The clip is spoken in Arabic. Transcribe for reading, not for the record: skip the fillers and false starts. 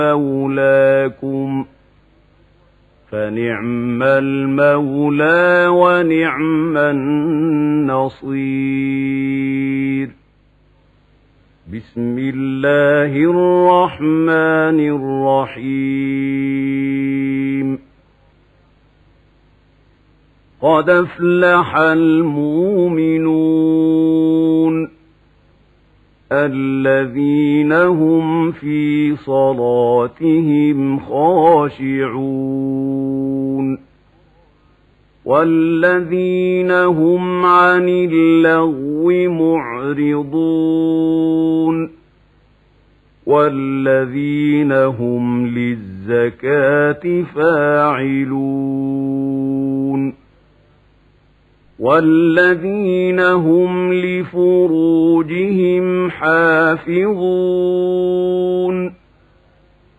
مولاكم فنعم المولى ونعم النصير. بسم الله الرحمن الرحيم. قد أفلح المؤمنون الذين هم في صلاتهم خاشعون والذين هم عن اللغو معرضون والذين هم للزكاة فاعلون والذين هم لفروجهم حافظون